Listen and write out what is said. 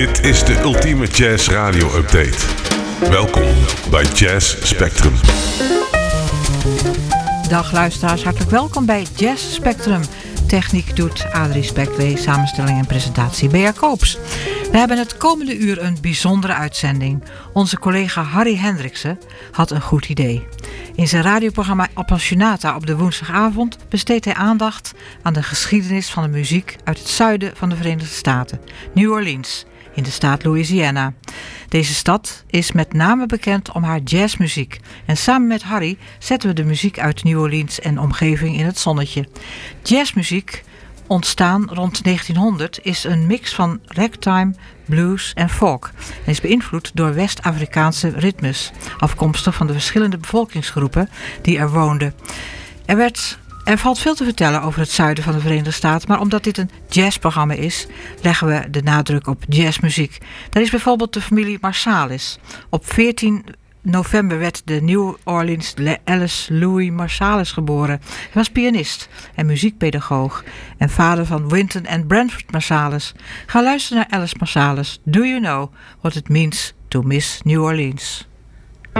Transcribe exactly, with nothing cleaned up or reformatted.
Dit is de ultieme jazz radio update. Welkom bij Jazz Spectrum. Dag luisteraars, hartelijk welkom bij Jazz Spectrum. Techniek doet Adrie Speckwee, samenstelling en presentatie Bea Koops. We hebben het komende uur een bijzondere uitzending. Onze collega Harry Hendriksen had een goed idee. In zijn radioprogramma Appassionata op de woensdagavond besteedt hij aandacht aan de geschiedenis van de muziek uit het zuiden van de Verenigde Staten, New Orleans, in de staat Louisiana. Deze stad is met name bekend om haar jazzmuziek. En samen met Harry zetten we de muziek uit New Orleans en omgeving in het zonnetje. Jazzmuziek, ontstaan rond negentienhonderd, is een mix van ragtime, blues en folk. En is beïnvloed door West-Afrikaanse ritmes, afkomstig van de verschillende bevolkingsgroepen die er woonden. Er werd... Er valt veel te vertellen over het zuiden van de Verenigde Staten, maar omdat dit een jazzprogramma is, leggen we de nadruk op jazzmuziek. Daar is bijvoorbeeld de familie Marsalis. Op veertien november werd de New Orleans Alice Louis Marsalis geboren. Hij was pianist en muziekpedagoog en vader van Wynton en Branford Marsalis. Ga luisteren naar Alice Marsalis. Do you know what it means to miss New Orleans?